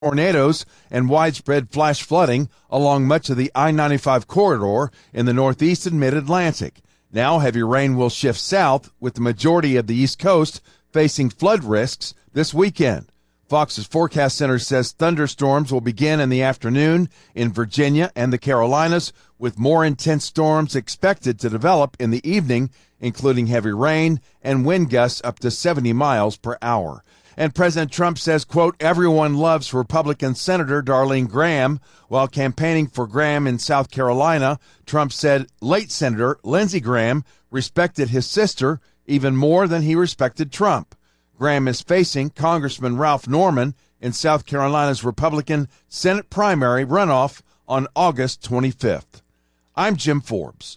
tornadoes and widespread flash flooding along much of the I-95 corridor in the Northeast and Mid-Atlantic. Now heavy rain will shift south, with the majority of the East Coast facing flood risks this weekend. Fox's Forecast Center says thunderstorms will begin in the afternoon in Virginia and the Carolinas, with more intense storms expected to develop in the evening, including heavy rain and wind gusts up to 70 miles per hour. And President Trump says, quote, everyone loves Republican Senator Darlene Graham. While campaigning for Graham in South Carolina, Trump said late Senator Lindsey Graham respected his sister even more than he respected Trump. Graham is facing Congressman Ralph Norman in South Carolina's Republican Senate primary runoff on August 25th. I'm Jim Forbes.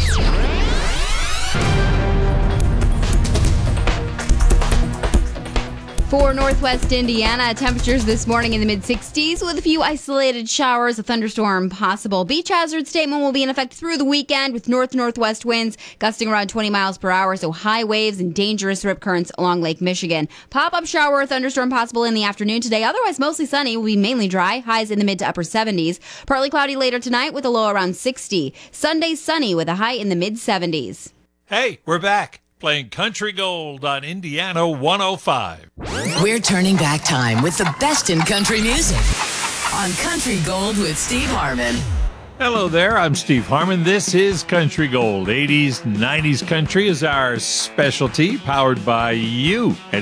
For Northwest Indiana, temperatures this morning in the mid-60s with a few isolated showers, a thunderstorm possible. Beach hazard statement will be in effect through the weekend with north-northwest winds gusting around 20 miles per hour, so high waves and dangerous rip currents along Lake Michigan. Pop-up shower or thunderstorm possible in the afternoon today. Otherwise, mostly sunny. Will be mainly dry. Highs in the mid to upper 70s. Partly cloudy later tonight with a low around 60. Sunday sunny with a high in the mid-70s. Hey, we're back. Playing Country Gold on Indiana 105. We're turning back time with the best in country music on Country Gold with Steve Harmon. Hello there, I'm Steve Harmon. This is Country Gold. 80s, 90s country is our specialty, powered by you at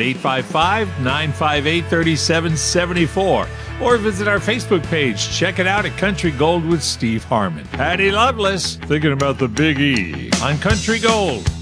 855-958-3774. Or visit our Facebook page. Check it out at Country Gold with Steve Harmon. Patty Loveless, thinking about the Big E on Country Gold.